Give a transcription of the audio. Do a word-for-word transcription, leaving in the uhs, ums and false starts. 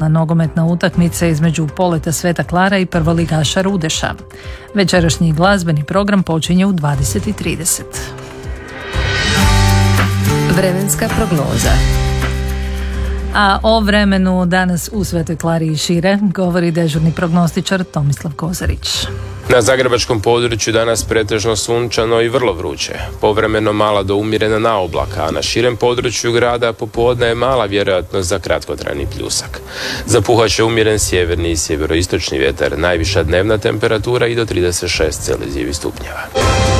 počela nogometna utakmica između Poleta Sveta Klara i prvoligaša Rudeša. Večerašnji glazbeni program počinje u dvadeset i trideset. Vremenska prognoza. A o vremenu danas u Svetoj Klari i šire govori dežurni prognostičar Tomislav Kozarić. Na zagrebačkom području danas pretežno sunčano i vrlo vruće. Povremeno mala do umjerena naoblaka, a na širem području grada popodne je mala vjerojatnost za kratkotrajni pljusak. Zapuhat će umjeren sjeverni i sjeveroistočni vjetar, najviša dnevna temperatura i do trideset šest Celzijevih stupnjeva.